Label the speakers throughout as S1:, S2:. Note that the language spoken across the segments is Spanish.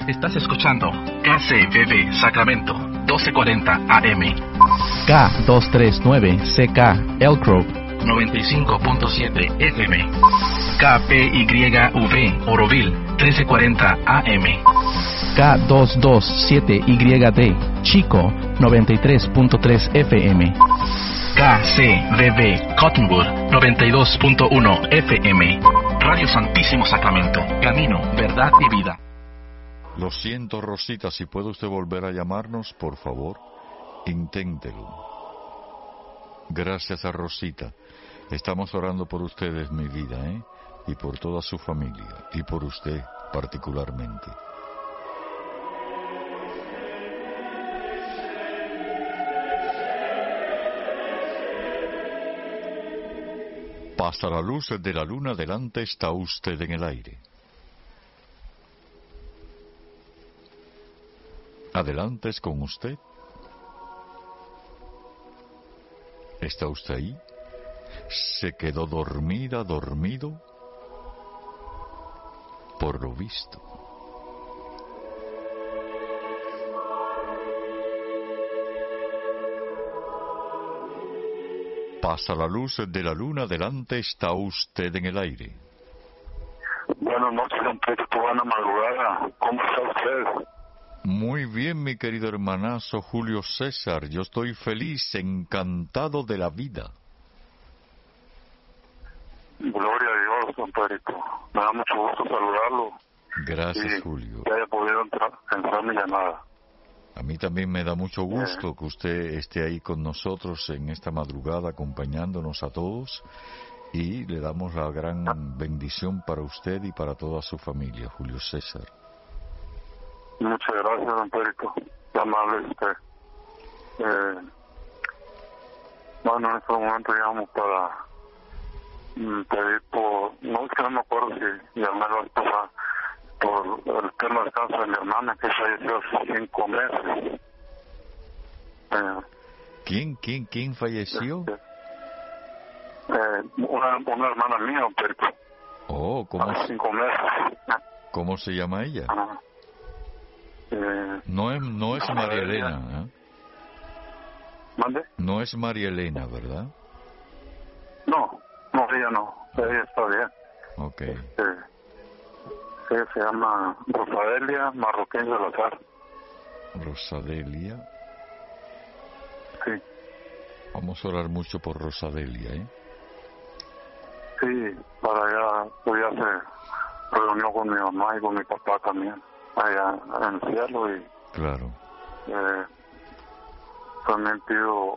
S1: Estás escuchando KCBB Sacramento, 1240 AM.
S2: K239CK Elk Grove,
S1: 95.7 FM. KPYV Oroville, 1340 AM.
S2: K227YD Chico, 93.3 FM.
S1: KCBB Cottonwood, 92.1 FM. Radio Santísimo Sacramento, camino, verdad y vida.
S3: Lo siento, Rosita, si puede usted volver a llamarnos, por favor, inténtelo. Gracias a Rosita. Estamos orando por ustedes, mi vida, y por toda su familia, y por usted particularmente. Pasa la luz de la luna, delante está usted en el aire. Adelante es con usted. ¿Está usted ahí? ¿Se quedó dormida, dormido? Por lo visto. Pasa la luz de la luna, delante está usted en el aire.
S4: Buenas noches, don Pedro, buena madrugada. ¿Cómo está usted?
S3: Muy bien, mi querido hermanazo Julio César. Yo estoy feliz, encantado de la vida.
S4: Gloria a Dios, don Pedrito. Me da mucho gusto saludarlo.
S3: Gracias, Julio.
S4: Que haya podido entrar mi llamada.
S3: A mí también me da mucho gusto que usted esté ahí con nosotros en esta madrugada, acompañándonos a todos, y le damos la gran bendición para usted y para toda su familia, Julio César.
S4: Muchas gracias, don Pedrito. Qué amable usted. Bueno, en este momento llamo para pedir por... No, es que no me acuerdo si llamé la esposa por el tema del cáncer de mi hermana, que falleció hace 5 meses.
S3: ¿Quién falleció?
S4: Una hermana mía, don Pedrito.
S3: Oh, ¿cómo?
S4: Hace 5 meses.
S3: ¿Cómo se llama ella? No es María Elena, ¿eh?
S4: ¿Mande?
S3: No es María Elena, ¿verdad?
S4: No, ella no. Ella está bien.
S3: Ok.
S4: Ella se llama Rosadelia Marroquín Salazar.
S3: Rosadelia.
S4: Sí.
S3: Vamos a orar mucho por Rosadelia, ¿eh?
S4: Sí, para allá, pues ya se reunió con mi mamá y con mi papá también, allá en el cielo, y
S3: claro.
S4: También pido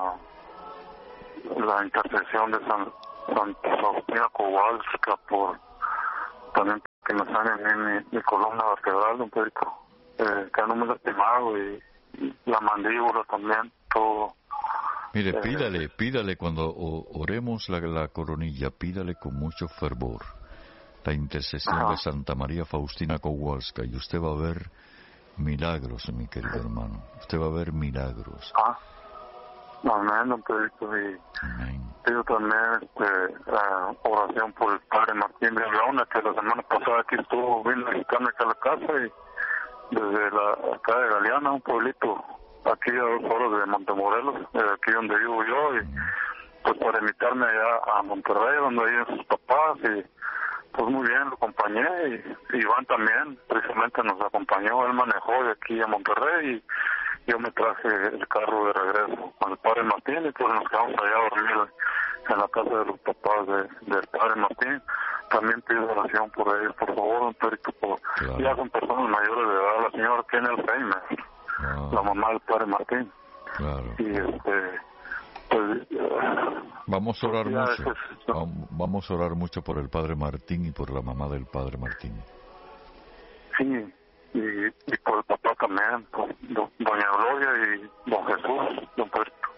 S4: la intercesión de Santa Faustina Kowalska por también que me sane mi columna vertebral, un poquito, que no me lastimado, y la mandíbula también, todo.
S3: Mire, pídale cuando oremos la coronilla, pídale con mucho fervor la intercesión de Santa María Faustina Kowalska, y usted va a ver milagros, mi querido hermano. Usted va a ver milagros.
S4: Amén, don Pedrito. Y
S3: amén.
S4: Pido también oración por el padre Martín de Leona, que la semana pasada aquí vino a visitarme acá a la casa, y desde acá de Galeana, un pueblito aquí a 2 horas de Montemorelos, aquí donde vivo yo, y pues para invitarme allá a Monterrey, donde viven sus papás, y pues muy bien, lo acompañé, y Iván también, precisamente nos acompañó, él manejó de aquí a Monterrey, y yo me traje el carro de regreso con el padre Martín, y pues nos quedamos allá a dormir en la casa de los papás del padre Martín. También pido oración por ellos, por favor, don Pedrito, claro. Ya son personas mayores de edad, la señora tiene Alzheimer, la mamá del padre Martín.
S3: Claro.
S4: Y pues
S3: vamos a orar mucho. Vamos a orar mucho por el padre Martín y por la mamá del padre Martín.
S4: Sí, y por el papá también, por doña Gloria y don Jesús, don Pedrito.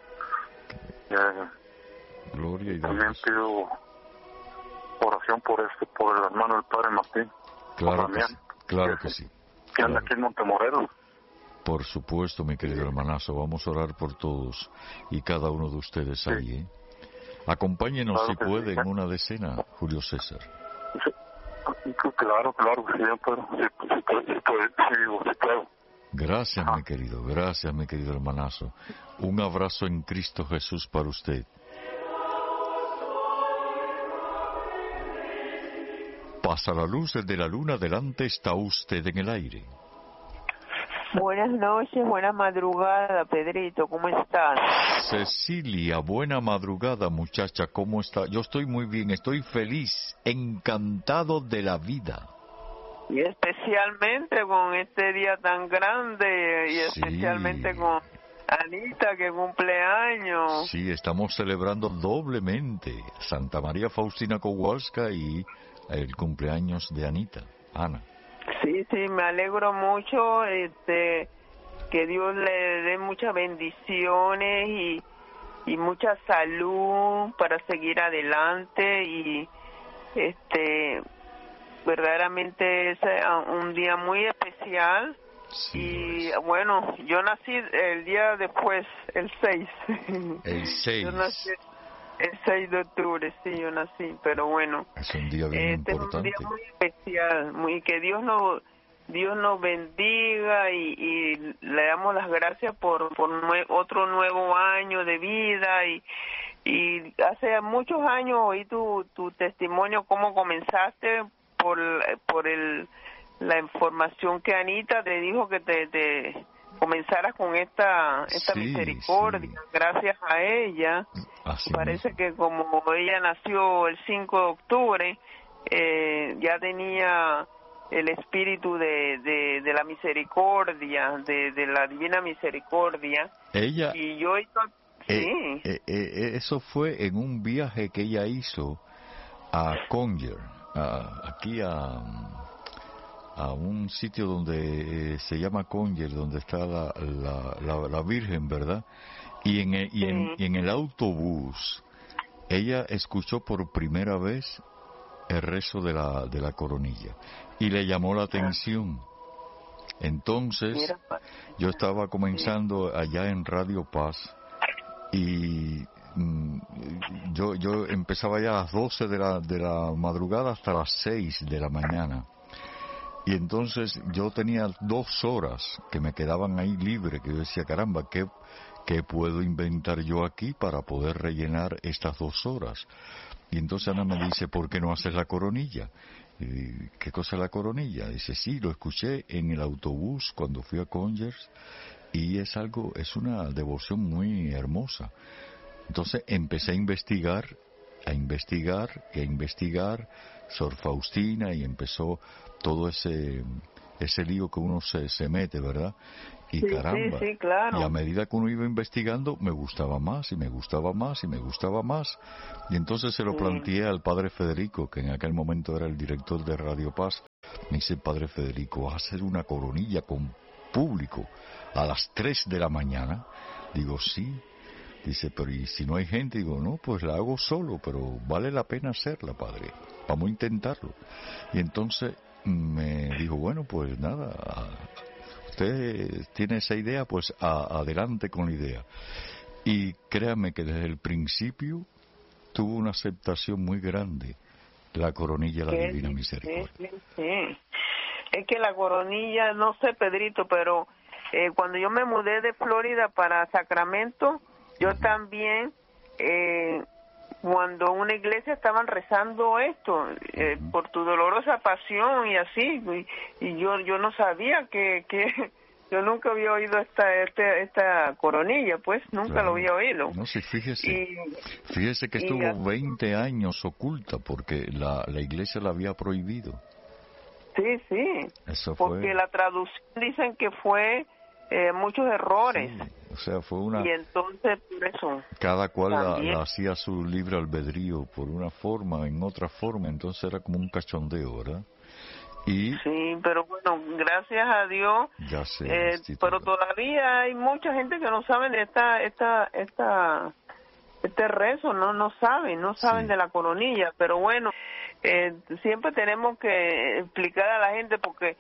S3: Gloria y
S4: también pido oración por el hermano del padre Martín.
S3: Claro que sí. Claro que sí.
S4: Que anda aquí en Montemorelos.
S3: Por supuesto, mi querido hermanazo, vamos a orar por todos y cada uno de ustedes ahí, ¿eh? Acompáñenos, claro, si puede, en una decena, Julio César.
S4: Sí. Claro, que sí, pero sí puedo.
S3: Gracias, mi querido hermanazo. Un abrazo en Cristo Jesús para usted. Pasa la luz desde la luna, delante está usted en el aire.
S5: Buenas noches, buena madrugada, Pedrito, ¿cómo estás?
S3: Cecilia, buena madrugada, muchacha, ¿cómo está? Yo estoy muy bien, estoy feliz, encantado de la vida.
S5: Y especialmente con este día tan grande, y especialmente con Anita, que cumple años.
S3: Sí, estamos celebrando doblemente Santa María Faustina Kowalska y el cumpleaños de Anita, Ana.
S5: Sí, me alegro mucho, que Dios le dé muchas bendiciones y mucha salud para seguir adelante y verdaderamente es un día muy especial. Sí, y bueno, yo nací el día después, el 6.
S3: El 6.
S5: Yo nací el 6 de octubre, sí, yo nací, pero bueno.
S3: Es un día bien importante.
S5: Es un día muy especial, que Dios nos bendiga y le damos las gracias por otro nuevo año de vida y hace muchos años oí tu testimonio, cómo comenzaste por la información que Anita te dijo que te comenzaras con esta misericordia. Sí. Gracias a ella, parece que como ella nació el 5 de octubre, ya tenía el espíritu de la misericordia, de la divina misericordia.
S3: Ella,
S5: y yo
S3: eso fue en un viaje que ella hizo a Conger, aquí a un sitio donde se llama Conger, donde está la Virgen, ¿verdad? Y en el autobús ella escuchó por primera vez el rezo de la coronilla y le llamó la atención. Entonces yo estaba comenzando allá en Radio Paz y yo empezaba ya a las 12 de la madrugada hasta las 6 de la mañana. Y entonces yo tenía 2 horas que me quedaban ahí libres, que yo decía, caramba, ¿qué puedo inventar yo aquí para poder rellenar estas 2 horas? Y entonces Ana me dice, ¿por qué no haces la coronilla? Y, ¿qué cosa es la coronilla? Dice, sí, lo escuché en el autobús cuando fui a Congers y es una devoción muy hermosa. Entonces empecé a investigar Sor Faustina, y empezó todo ese lío que uno se mete, ¿verdad? Y caramba,
S5: sí, claro.
S3: Y a medida que uno iba investigando, me gustaba más, y me gustaba más, y me gustaba más. Y entonces se lo planteé al padre Federico, que en aquel momento era el director de Radio Paz. Me dice, padre Federico, ¿vas a hacer una coronilla con público a las 3 de la mañana? Digo, sí. Dice, pero ¿y si no hay gente? Digo, no, pues la hago solo, pero vale la pena hacerla, padre. Vamos a intentarlo. Y entonces me dijo, bueno, pues nada, usted tiene esa idea, pues adelante con la idea. Y créame que desde el principio tuvo una aceptación muy grande la coronilla de la Divina Misericordia.
S5: Sí. Es que la coronilla, no sé, Pedrito, pero cuando yo me mudé de Florida para Sacramento, yo también, cuando una iglesia estaban rezando esto, por tu dolorosa pasión y así, y yo no sabía que yo nunca había oído esta coronilla, pues, nunca lo había oído.
S3: No, sí, fíjese que estuvo 20 años oculta porque la iglesia la había prohibido.
S5: Sí,
S3: eso
S5: porque la traducción dicen que fue muchos errores.
S3: Sí. O sea, fue una...
S5: Y entonces, por eso...
S3: Cada cual la hacía su libre albedrío, por una forma, en otra forma, entonces era como un cachondeo, ¿verdad?
S5: Sí, pero bueno, gracias a Dios,
S3: ya sé,
S5: pero todavía hay mucha gente que no sabe de este rezo, no saben de la coronilla, pero bueno, siempre tenemos que explicar a la gente porque...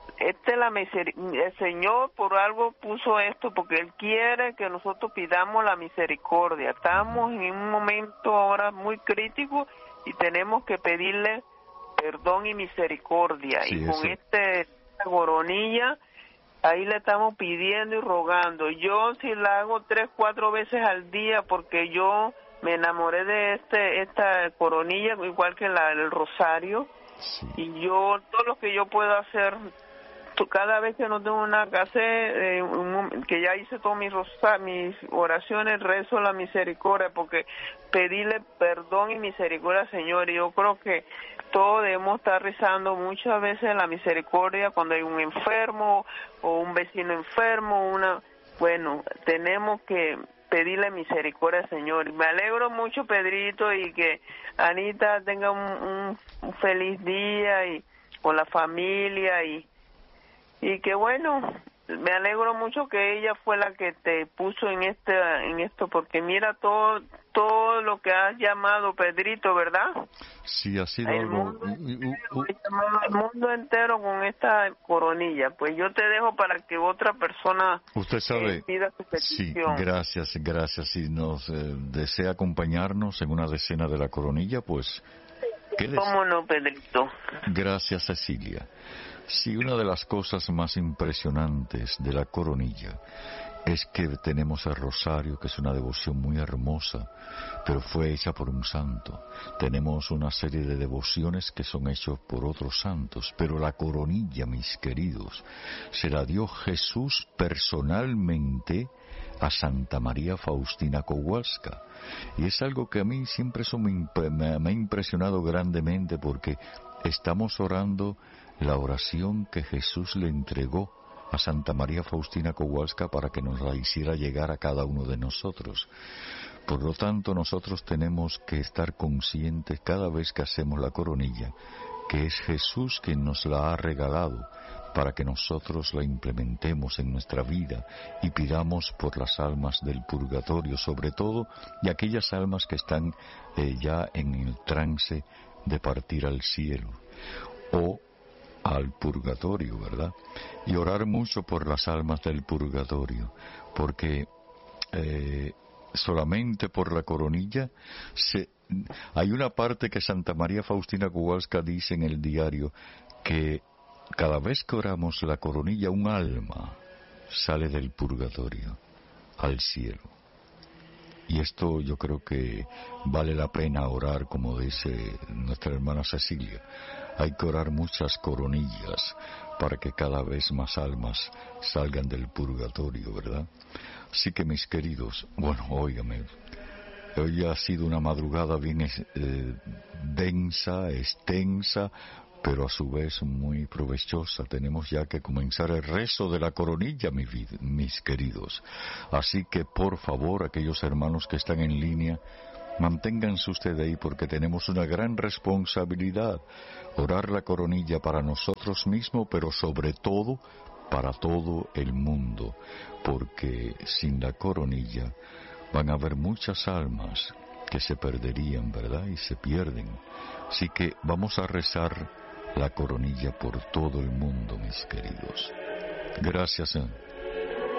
S5: el Señor por algo puso esto, porque Él quiere que nosotros pidamos la misericordia. Estamos en un momento ahora muy crítico y tenemos que pedirle perdón y misericordia.
S3: Sí,
S5: Y con
S3: eso.
S5: esta coronilla, ahí le estamos pidiendo y rogando. Yo si la hago 3, 4 veces al día, porque yo me enamoré de esta coronilla, igual que el rosario,
S3: Sí.
S5: y yo, todo lo que yo puedo hacer, cada vez que no tengo nada que hacer, que ya hice todas mis oraciones, rezo la misericordia, porque pedirle perdón y misericordia al Señor. Y yo creo que todos debemos estar rezando muchas veces la misericordia cuando hay un enfermo o un vecino enfermo, bueno, tenemos que pedirle misericordia al Señor. Me alegro mucho, Pedrito, y que Anita tenga un feliz día y con la familia y que bueno, me alegro mucho que ella fue la que te puso en esto, porque mira todo lo que has llamado, Pedrito, ¿verdad?
S3: Sí, ha sido
S5: El
S3: algo...
S5: mundo el mundo entero con esta coronilla. Pues yo te dejo para que otra persona
S3: Usted sabe,
S5: pida su
S3: sí,
S5: petición.
S3: gracias. Si nos desea acompañarnos en una decena de la coronilla, pues quédese.
S5: ¿Cómo no, Pedrito?
S3: Gracias, Cecilia. Sí, una de las cosas más impresionantes de la coronilla es que tenemos el rosario, que es una devoción muy hermosa, pero fue hecha por un santo. Tenemos una serie de devociones que son hechas por otros santos, pero la coronilla, mis queridos, se la dio Jesús personalmente a Santa María Faustina Kowalska. Y es algo que a mí siempre eso me ha impresionado grandemente, porque estamos orando la oración que Jesús le entregó a Santa María Faustina Kowalska para que nos la hiciera llegar a cada uno de nosotros. Por lo tanto, nosotros tenemos que estar conscientes cada vez que hacemos la coronilla, que es Jesús quien nos la ha regalado para que nosotros la implementemos en nuestra vida y pidamos por las almas del purgatorio, sobre todo, y aquellas almas que están ya en el trance de partir al cielo o al purgatorio, ¿verdad? Y orar mucho por las almas del purgatorio, porque solamente por la coronilla hay una parte que Santa María Faustina Kowalska dice en el diario, que cada vez que oramos la coronilla, un alma sale del purgatorio al cielo. Y esto yo creo que vale la pena orar, como dice nuestra hermana Cecilia. Hay que orar muchas coronillas para que cada vez más almas salgan del purgatorio, ¿verdad? Así que, mis queridos, bueno, óigame, hoy ha sido una madrugada bien densa, extensa, pero a su vez muy provechosa. Tenemos ya que comenzar el rezo de la coronilla, mis queridos. Así que, por favor, aquellos hermanos que están en línea, manténganse ustedes ahí, porque tenemos una gran responsabilidad. Orar la coronilla para nosotros mismos, pero sobre todo para todo el mundo, porque sin la coronilla van a haber muchas almas que se perderían, ¿verdad? Y se pierden. Así que vamos a rezar la coronilla por todo el mundo, mis queridos. Gracias.